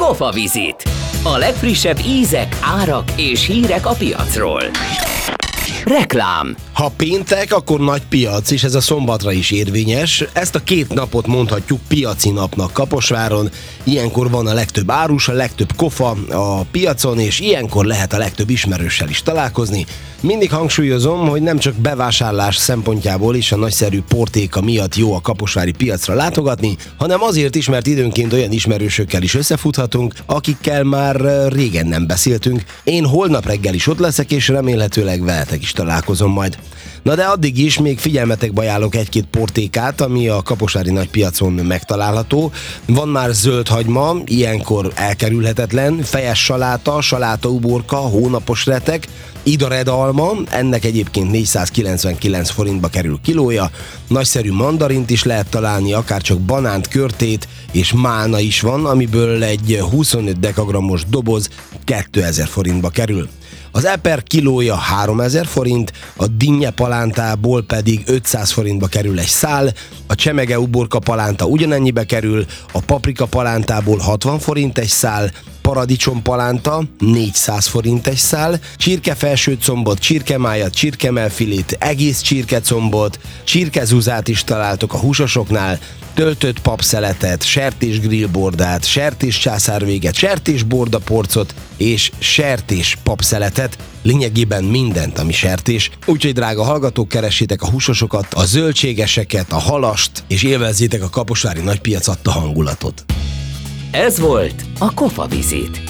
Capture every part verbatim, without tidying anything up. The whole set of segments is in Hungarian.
Kofa Vizit. A legfrissebb ízek, árak és hírek a piacról. Reklám. Ha péntek, akkor nagy piac, és ez a szombatra is érvényes. Ezt a két napot mondhatjuk piaci napnak Kaposváron. Ilyenkor van a legtöbb árus, a legtöbb kofa a piacon, és ilyenkor lehet a legtöbb ismerőssel is találkozni. Mindig hangsúlyozom, hogy nem csak bevásárlás szempontjából is a nagyszerű portéka miatt jó a kaposvári piacra látogatni, hanem azért is, mert időnként olyan ismerősökkel is összefuthatunk, akikkel már régen nem beszéltünk. Én holnap reggel is ott leszek, és remélhetőleg veletek is találkozom majd. Na de addig is még figyelmetekbe ajánlok egy-két portékát, ami a kaposvári nagypiacon megtalálható. Van már zöld hagyma, ilyenkor elkerülhetetlen, fejes saláta, saláta uborka, hónapos retek, Ida-Red alma, ennek egyébként négyszázkilencvenkilenc forintba kerül kilója, nagyszerű mandarint is lehet találni, akárcsak banánt, körtét és málna is van, amiből egy huszonöt dekagrammos doboz kétezer forintba kerül. Az eper kilója háromezer forint, a dinnye palántából pedig ötszáz forintba kerül egy szál, a csemege uborka palánta ugyanennyibe kerül, a paprika palántából hatvan forint egy szál, paradicsom palánta négyszáz forint egy szál, csirkefelsőcombot, csirkemájat, csirkemelfilét, egész csirkecombot, csirkezuzát is találtok a húsosoknál, töltött papszeletet, sertés-grillbordát, sertés-császárvéget, sertés-bordaporcot és sertés-papszeletet, lényegében mindent, ami sertés. Úgyhogy drága hallgatók, keressétek a húsosokat, a zöldségeseket, a halast, és élvezzétek a kaposvári nagypiac adta hangulatot. Ez volt a Kofa Vizit.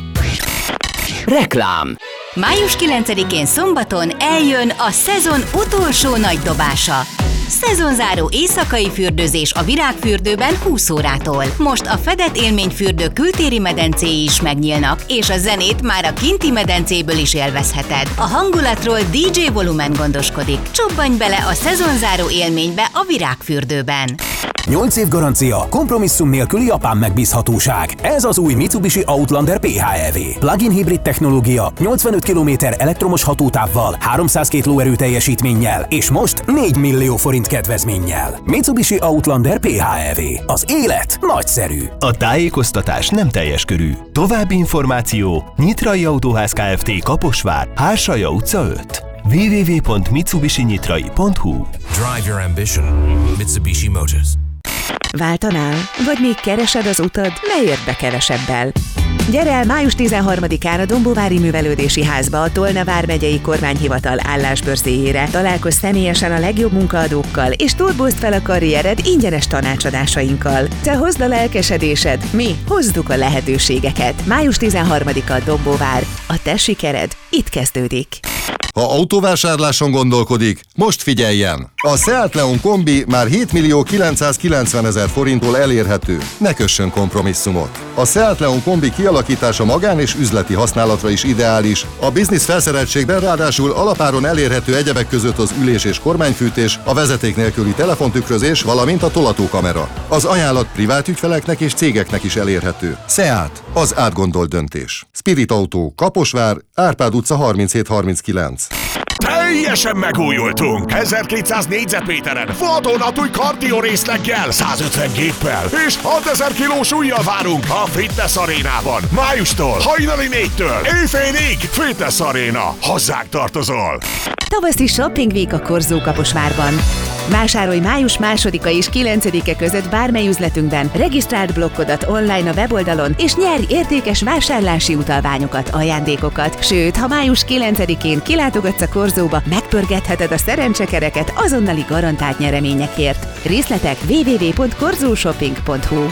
Reklám. május kilencedikén szombaton eljön a szezon utolsó nagy dobása. Szezonzáró éjszakai fürdőzés a Virágfürdőben húsz órától. Most a fedett élményfürdő kültéri medencéi is megnyílnak, és a zenét már a kinti medencéből is élvezheted. A hangulatról dé dzsé Volumen gondoskodik. Csobbanj bele a szezonzáró élménybe a Virágfürdőben. nyolc év garancia, kompromisszum nélküli japán megbízhatóság. Ez az új Mitsubishi Outlander pé há é vé. Plug-in hibrid technológia, nyolcvanöt kilométer elektromos hatótávval, háromszázkettő lóerő teljesítménnyel, és most négy millió forint kedvezménnyel. Mitsubishi Outlander pé há é vé. Az élet nagyszerű. A tájékoztatás nem teljes körű. További információ: Nyitrai Autóház Kft. Kaposvár, Hársalya utca öt. double-u double-u double-u pont mitsubishi nyitrai pont hu. Drive your ambition. Mitsubishi Motors. Váltanál? Vagy még keresed az utad? Ne érd be kevesebbel! Gyere el május tizenharmadikán a Dombóvári Művelődési Házba a Tolna vármegyei kormányhivatal állásbőrzéjére. Találkozz személyesen a legjobb munkaadókkal, és turbózd fel a karriered ingyenes tanácsadásainkkal. Te hozd a lelkesedésed, mi hozzuk a lehetőségeket. május tizenharmadika Dombóvár. A te sikered itt kezdődik. Ha autóvásárláson gondolkodik, most figyeljen! A Seat Leon kombi már hétmillió kilencszázkilencvenezer forinttól elérhető. Ne kössön kompromisszumot! A Seat Leon kombi kialakítása magán és üzleti használatra is ideális. A biznisz felszereltségben ráadásul alapáron elérhető egyebek között az ülés- és kormányfűtés, a vezeték nélküli telefontükrözés, valamint a tolatókamera. Az ajánlat privát ügyfeleknek és cégeknek is elérhető. Seat, az átgondolt döntés. Spirit Autó, Kaposvár, Árpád utca harminchét harminckilenc. Teljesen megújultunk! ezerkétszáz négyzetméteren, vadonatúj kardió részleggel, százötven géppel, és hatezer kilós ujjal várunk a Fitness Arénában. Májustól, hajnali négytől, éjfélig Fitness Aréna. Hozzánk tartozol! Tavaszi Shopping Week a Korzó Kaposvárban. Vásárolj május másodika és kilencedike között bármely üzletünkben, regisztráld blokkodat online a weboldalon, és nyerj értékes vásárlási utalványokat, ajándékokat. Sőt, ha május kilencedikén kilátogatsz a Korzóba, megpörgetheted a szerencsekereket azonnali garantált nyereményekért. Részletek double-u double-u double-u pont korzóshopping pont hu.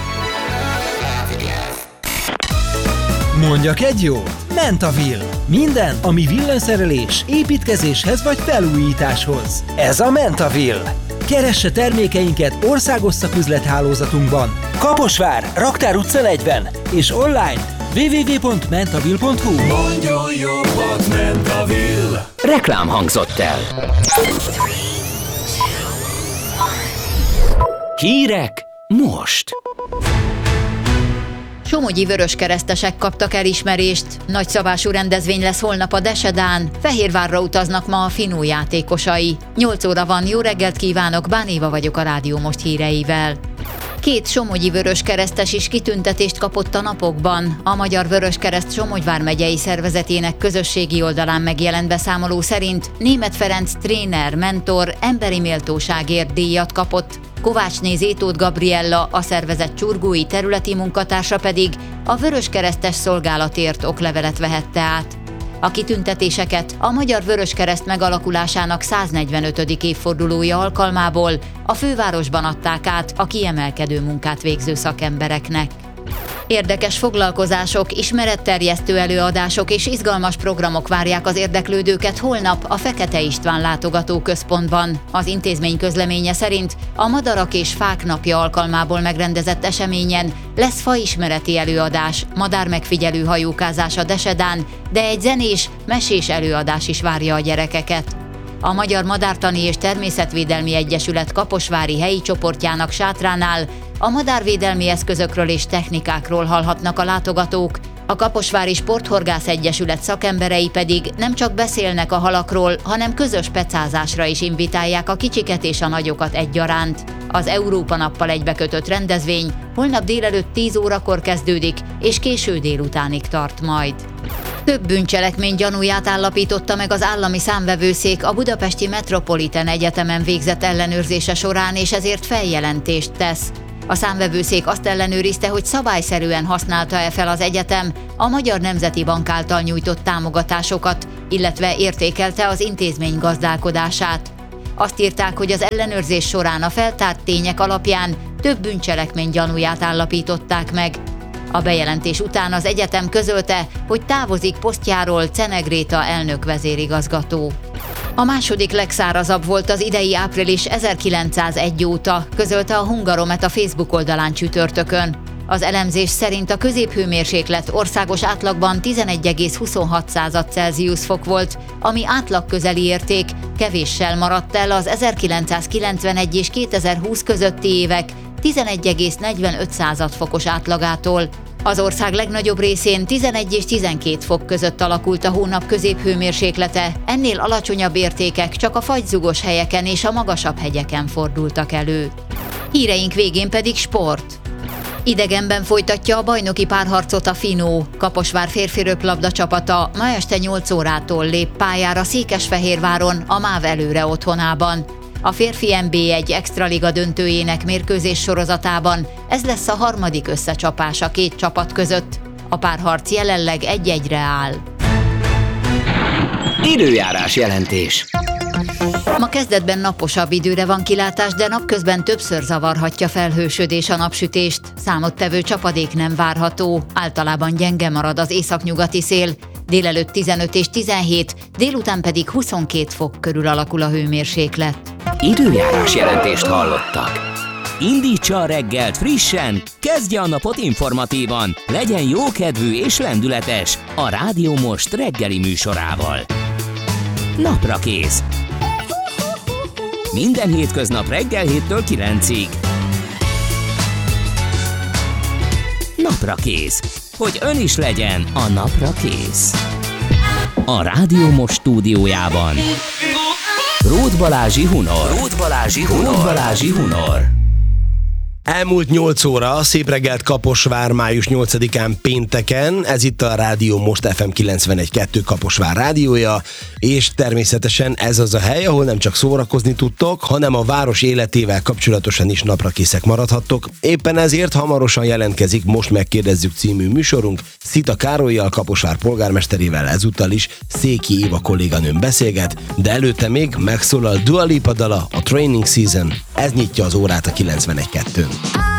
Mondjak egy jó? Mentaville. Minden, ami villanyszerelés, építkezéshez vagy felújításhoz. Ez a Mentaville. Keresse termékeinket országos szaküzlethálózatunkban. Kaposvár, Raktár utca negyven, és online double-u double-u double-u pont mentaville pont hu. Mondjon jobbat, Mentaville! Reklám hangzott el. Hírek most. Somogyi vöröskeresztesek kaptak elismerést. Nagyszabású rendezvény lesz holnap a Desedán. Fehérvárra utaznak ma a Finó játékosai. nyolc óra van, jó reggelt kívánok, Bán Éva vagyok a Rádió Most híreivel. Két somogyi vöröskeresztes is kitüntetést kapott a napokban. A Magyar Vöröskereszt Somogy vármegyei szervezetének közösségi oldalán megjelent beszámoló szerint Németh Ferenc tréner, mentor emberi méltóságért díjat kapott. Kovácsné Zétóth Gabriella, a szervezet csurgói területi munkatársa pedig a vöröskeresztes szolgálatért oklevelet vehette át. A kitüntetéseket a Magyar Vöröskereszt megalakulásának száznegyvenötödik évfordulója alkalmából a fővárosban adták át a kiemelkedő munkát végző szakembereknek. Érdekes foglalkozások, ismeretterjesztő előadások és izgalmas programok várják az érdeklődőket holnap a Fekete István látogatóközpontban. Az intézmény közleménye szerint a Madarak és Fák napja alkalmából megrendezett eseményen lesz faismereti előadás, madármegfigyelő hajókázás a Desedán, de egy zenés, mesés előadás is várja a gyerekeket. A Magyar Madártani és Természetvédelmi Egyesület kaposvári helyi csoportjának sátránál a madárvédelmi eszközökről és technikákról hallhatnak a látogatók, a Kaposvári Sporthorgász Egyesület szakemberei pedig nem csak beszélnek a halakról, hanem közös pecázásra is invitálják a kicsiket és a nagyokat egyaránt. Az Európa nappal egybekötött rendezvény holnap délelőtt tíz órakor kezdődik, és késő délutánig tart majd. Több bűncselekmény gyanúját állapította meg az állami számvevőszék a Budapesti Metropolitan Egyetemen végzett ellenőrzése során, és ezért feljelentést tesz. A számvevőszék azt ellenőrizte, hogy szabályszerűen használta-e fel az egyetem a Magyar Nemzeti Bank által nyújtott támogatásokat, illetve értékelte az intézmény gazdálkodását. Azt írták, hogy az ellenőrzés során a feltárt tények alapján több bűncselekmény gyanúját állapították meg. A bejelentés után az egyetem közölte, hogy távozik posztjáról Czene Gréta elnök vezérigazgató. A második legszárazabb volt az idei április ezerkilencszázegy óta, közölte a Hungaromet a Facebook oldalán csütörtökön. Az elemzés szerint a középhőmérséklet országos átlagban tizenegy egész huszonhat Celsius fok volt, ami átlagközeli érték, kevéssel maradt el az ezerkilencszázkilencvenegy és kétezer-húsz közötti évek tizenegy egész negyvenöt fokos átlagától. Az ország legnagyobb részén tizenegy és tizenkét fok között alakult a hónap középhőmérséklete, ennél alacsonyabb értékek csak a fagyzugos helyeken és a magasabb hegyeken fordultak elő. Híreink végén pedig sport. Idegenben folytatja a bajnoki párharcot a Finó. Kaposvár férfi röplabda csapata ma este nyolc órától lép pályára Székesfehérváron, a MÁV előre otthonában. A férfi en bé egy extraliga döntőjének mérkőzés sorozatában ez lesz a harmadik összecsapás a két csapat között. A párharc jelenleg egy-egyre áll. Időjárás jelentés. Ma kezdetben naposabb időre van kilátás, de napközben többször zavarhatja felhősödés a napsütést. Számottevő csapadék nem várható, általában gyenge marad az északnyugati szél, délelőtt tizenöt és tizenhét, délután pedig huszonkét fok körül alakul a hőmérséklet. Időjárás jelentést hallottak. Indítsa a reggelt frissen, kezdje a napot informatívan, legyen jókedvű és lendületes a Rádió Most reggeli műsorával. Napra kész. Minden hétköznap reggel héttől kilencig. Napra kész. Hogy ön is legyen a napra kész. A Rádió Most stúdiójában Róth Balázsi Hunor. Róth Balázsi Hunor. Róth Balázsi Hunor. Elmúlt nyolc óra, szép reggelt Kaposvár, május nyolcadikán pénteken, ez itt a Rádió Most ef em kilencvenegy kettő Kaposvár rádiója, és természetesen ez az a hely, ahol nem csak szórakozni tudtok, hanem a város életével kapcsolatosan is naprakészek maradhattok. Éppen ezért hamarosan jelentkezik Most megkérdezzük című műsorunk, Szita Károllyal, Kaposvár polgármesterével, ezúttal is Széki Éva kolléganőm beszélget, de előtte még megszólal Dua Lipa dala, a Training Season, ez nyitja az órát a kilencvenegy kettőn.